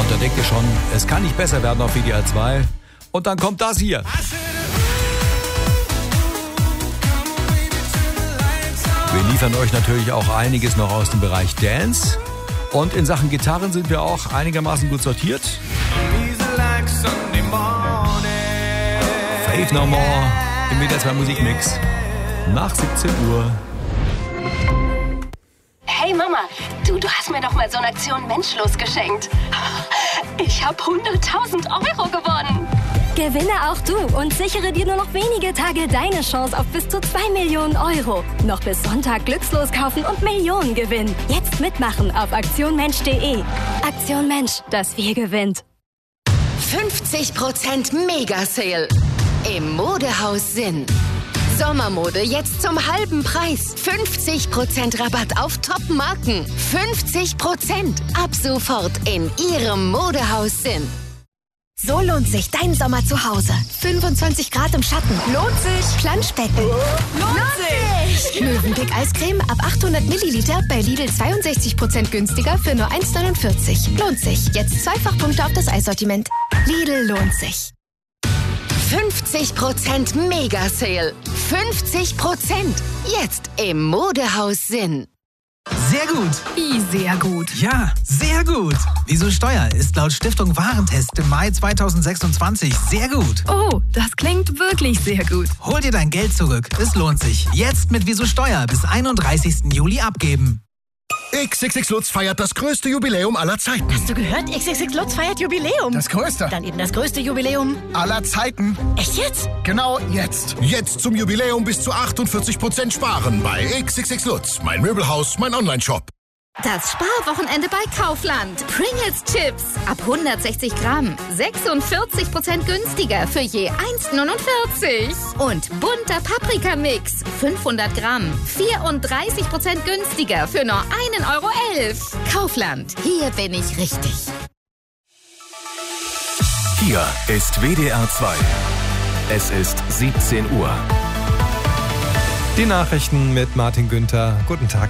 Und da denkt ihr schon, es kann nicht besser werden auf WDR 2. Und dann kommt das hier. Wir liefern euch natürlich auch einiges noch aus dem Bereich Dance. Und in Sachen Gitarren sind wir auch einigermaßen gut sortiert. Faith No More im WDR 2 Musikmix. Nach 17 Uhr. Hey Mama, du hast mir doch mal so eine Aktion Menschlos geschenkt. Ich habe 100.000 € gewonnen. Gewinne auch du und sichere dir nur noch wenige Tage deine Chance auf bis zu 2 Millionen €. Noch bis Sonntag glückslos kaufen und Millionen gewinnen. Jetzt mitmachen auf aktionmensch.de. Aktion Mensch, das Wir gewinnt. 50% Mega-Sale im Modehaus Sinn. Sommermode jetzt zum halben Preis. 50% Rabatt auf Top-Marken. 50% ab sofort in Ihrem Modehaus Sinn. So lohnt sich dein Sommer zu Hause. 25 Grad im Schatten. Lohnt sich. Planschbecken. Lohnt sich. Mövenpick Eiscreme ab 800 Milliliter bei Lidl 62% günstiger für nur 1,49. Lohnt sich. Jetzt Zweifachpunkte auf das Eissortiment. Lidl lohnt sich. 50% Mega-Sale. 50% jetzt im Modehaus Sinn. Sehr gut. Wie sehr gut? Ja, sehr gut. Wieso Steuer ist laut Stiftung Warentest im Mai 2026 sehr gut. Oh, das klingt wirklich sehr gut. Hol dir dein Geld zurück. Es lohnt sich. Jetzt mit Wieso Steuer bis 31. Juli abgeben. XXX Lutz feiert das größte Jubiläum aller Zeiten. Hast du gehört? XXX Lutz feiert Jubiläum. Das größte. Dann eben das größte Jubiläum Aller Zeiten. Echt jetzt? Genau jetzt. Jetzt zum Jubiläum bis zu 48% sparen bei XXX Lutz. Mein Möbelhaus, mein Onlineshop. Das Sparwochenende bei Kaufland. Pringles Chips ab 160 Gramm. 46% günstiger für je 1,49. Und bunter Paprikamix. 500 Gramm. 34% günstiger für nur 1,11 €. Kaufland. Hier bin ich richtig. Hier ist WDR 2. Es ist 17 Uhr. Die Nachrichten mit Martin Günther. Guten Tag.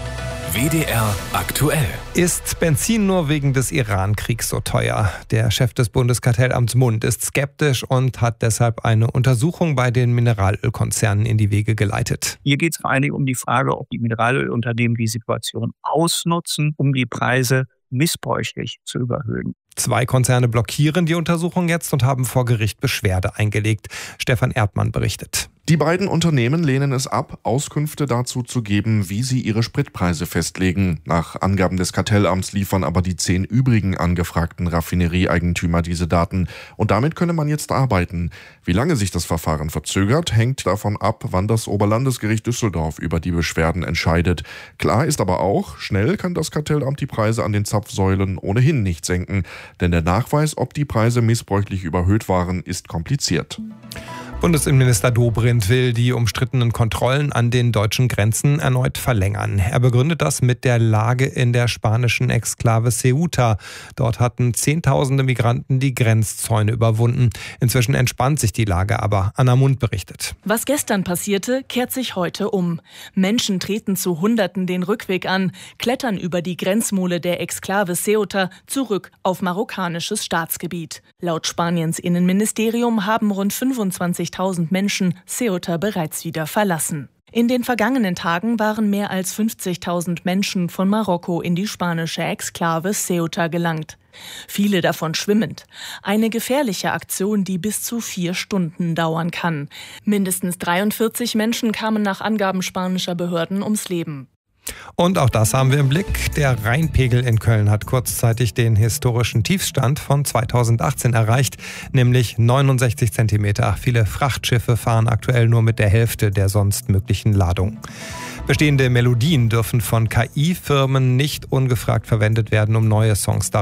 WDR aktuell. Ist Benzin nur wegen des Iran-Kriegs so teuer? Der Chef des Bundeskartellamts Mund ist skeptisch und hat deshalb eine Untersuchung bei den Mineralölkonzernen in die Wege geleitet. Hier geht es vor allen Dingen um die Frage, ob die Mineralölunternehmen die Situation ausnutzen, um die Preise missbräuchlich zu überhöhen. 2 Konzerne blockieren die Untersuchung jetzt und haben vor Gericht Beschwerde eingelegt. Stefan Erdmann berichtet. Die beiden Unternehmen lehnen es ab, Auskünfte dazu zu geben, wie sie ihre Spritpreise festlegen. Nach Angaben des Kartellamts liefern aber die 10 übrigen angefragten Raffinerieeigentümer diese Daten. Und damit könne man jetzt arbeiten. Wie lange sich das Verfahren verzögert, hängt davon ab, wann das Oberlandesgericht Düsseldorf über die Beschwerden entscheidet. Klar ist aber auch, schnell kann das Kartellamt die Preise an den Zapfsäulen ohnehin nicht senken. Denn der Nachweis, ob die Preise missbräuchlich überhöht waren, ist kompliziert. Bundesinnenminister Dobrindt will die umstrittenen Kontrollen an den deutschen Grenzen erneut verlängern. Er begründet das mit der Lage in der spanischen Exklave Ceuta. Dort hatten Zehntausende Migranten die Grenzzäune überwunden. Inzwischen entspannt sich die Lage aber. Anna Mund berichtet. Was gestern passierte, kehrt sich heute um. Menschen treten zu Hunderten den Rückweg an, klettern über die Grenzmole der Exklave Ceuta zurück auf marokkanisches Staatsgebiet. Laut Spaniens Innenministerium haben rund 25.000 Menschen Ceuta bereits wieder verlassen. In den vergangenen Tagen waren mehr als 50.000 Menschen von Marokko in die spanische Exklave Ceuta gelangt. Viele davon schwimmend. Eine gefährliche Aktion, die bis zu 4 Stunden dauern kann. Mindestens 43 Menschen kamen nach Angaben spanischer Behörden ums Leben. Und auch das haben wir im Blick. Der Rheinpegel in Köln hat kurzzeitig den historischen Tiefstand von 2018 erreicht, nämlich 69 Zentimeter. Viele Frachtschiffe fahren aktuell nur mit der Hälfte der sonst möglichen Ladung. Bestehende Melodien dürfen von KI-Firmen nicht ungefragt verwendet werden, um neue Songs